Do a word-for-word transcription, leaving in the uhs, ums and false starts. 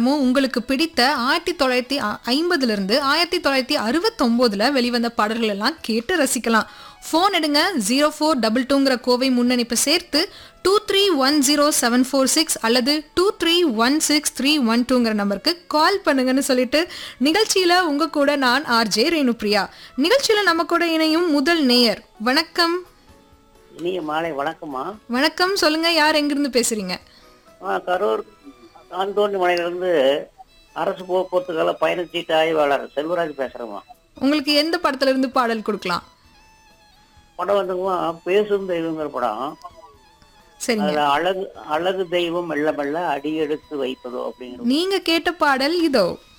தினமும் உங்களுக்கு பிடித்த ஆயிரத்தி தொள்ளாயிரத்தி ஐம்பதுல இருந்து ஆயிரத்தி தொள்ளாயிரத்தி அறுபத்தி ஒன்பதுல வெளிவந்த பாடல்கள் எல்லாம் கேட்டு ரசிக்கலாம். ஃபோன் எடுங்க, ஜீரோ ஃபோர் டபுள் டூங்கிற கோவை முன்னணிப்பை சேர்த்து two three one zero seven four six அல்லது two three one six three one டூங்கிற நம்பருக்கு கால் பண்ணுங்கன்னு சொல்லிட்டு நிகழ்ச்சியில உங்க கூட நான் ஆர்ஜே ரேணுபிரியா. நிகழ்ச்சியில நம்ம கூட இணையும் முதல் நேயர். வணக்கம். இனிய மாலை வணக்கம்மா. வணக்கம், சொல்லுங்க, யார் எங்கிருந்து பேசுறீங்க? கரூர் தாந்தோண்டி மலையிலிருந்து அரசு போக்குவரத்து கால பயணச்சீட்டு ஆய்வாளர் செல்வராஜ் பேசுறேம்மா. உங்களுக்கு எந்த படத்துல இருந்து பாடல் கொடுக்கலாம்? படம் வந்துங்கம்மா பேசும் தெய்வங்கிற படம். சரிங்க. அதுல அழகு அழகு தெய்வம் மெல்ல மெல்ல அடி எடுத்து வைப்பதோ அப்படிங்கிற நீங்க கேட்ட பாடல் இதோ.